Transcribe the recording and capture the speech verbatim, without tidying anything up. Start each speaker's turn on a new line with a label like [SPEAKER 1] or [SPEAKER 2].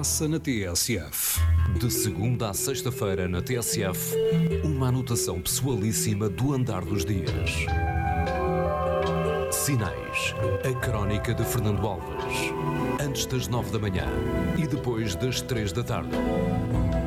[SPEAKER 1] passa na T S F.
[SPEAKER 2] De segunda à sexta-feira na T S F, uma anotação pessoalíssima do andar dos dias. Sinais, a crónica de Fernando Alves. Antes das nove da manhã e depois das três da tarde.